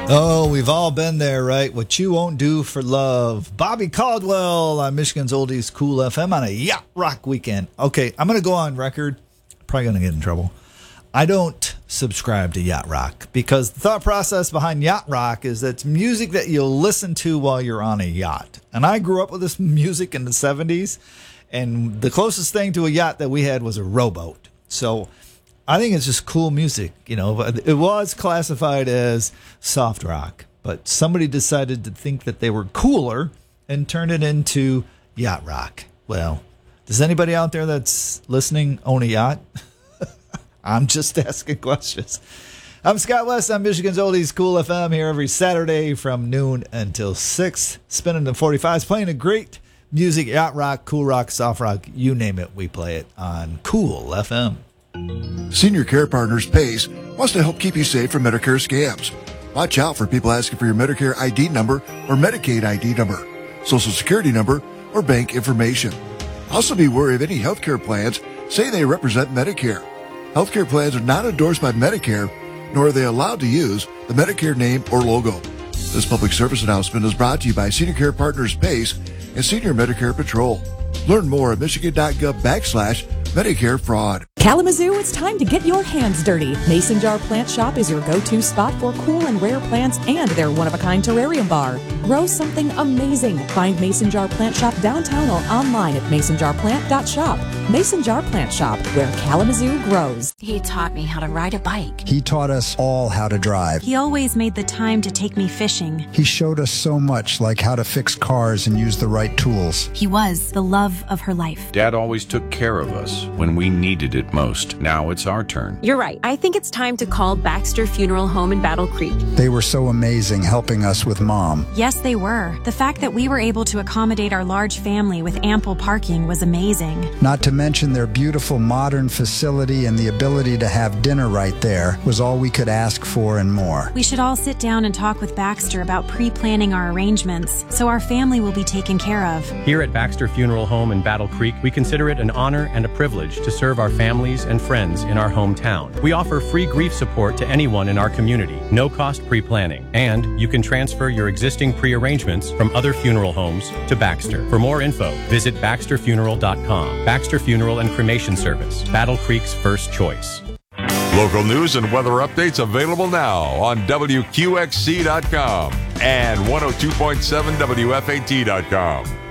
Oh, we've all been there, right? What you won't do for love. Bobby Caldwell on Michigan's Oldies Cool FM on a yacht rock weekend. Okay, I'm going to go on record. Probably going to get in trouble. I don't subscribe to yacht rock because the thought process behind yacht rock is that it's music that you'll listen to while you're on a yacht. And I grew up with this music in the 70s, and the closest thing to a yacht that we had was a rowboat. So I think it's just cool music, you know. It was classified as soft rock, but somebody decided to think that they were cooler and turned it into yacht rock. Well, does anybody out there that's listening own a yacht? I'm just asking questions. I'm Scott West on Michigan's Oldies Cool FM here every Saturday from noon until 6, spinning the 45s, playing a great music, yacht rock, cool rock, soft rock, you name it, we play it on Cool FM. Senior Care Partners PACE wants to help keep you safe from Medicare scams. Watch out for people asking for your Medicare ID number or Medicaid ID number, Social Security number, or bank information. Also be wary of any healthcare plans say they represent Medicare. Healthcare plans are not endorsed by Medicare, nor are they allowed to use the Medicare name or logo. This public service announcement is brought to you by Senior Care Partners PACE and Senior Medicare Patrol. Learn more at michigan.gov/Medicare fraud. Kalamazoo, it's time to get your hands dirty. Mason Jar Plant Shop is your go-to spot for cool and rare plants and their one-of-a-kind terrarium bar. Grow something amazing. Find Mason Jar Plant Shop downtown or online at masonjarplant.shop. Mason Jar Plant Shop, where Kalamazoo grows. He taught me how to ride a bike. He taught us all how to drive. He always made the time to take me fishing. He showed us so much, like how to fix cars and use the right tools. He was the love of her life. Dad always took care of us when we needed it most. Now it's our turn. You're right. I think it's time to call Baxter Funeral Home in Battle Creek. They were so amazing helping us with Mom. Yes, they were. The fact that we were able to accommodate our large family with ample parking was amazing. Not to mention their beautiful modern facility and the ability to have dinner right there was all we could ask for and more. We should all sit down and talk with Baxter about pre-planning our arrangements so our family will be taken care of. Here at Baxter Funeral Home in Battle Creek, we consider it an honor and a privilege to serve our families and friends in our hometown. We offer free grief support to anyone in our community, no cost pre-planning, and you can transfer your existing pre-arrangements from other funeral homes to Baxter. For more info, visit baxterfuneral.com. Baxter Funeral and Cremation Service, Battle Creek's first choice. Local news and weather updates available now on WQXC.com and 102.7 WFAT.com.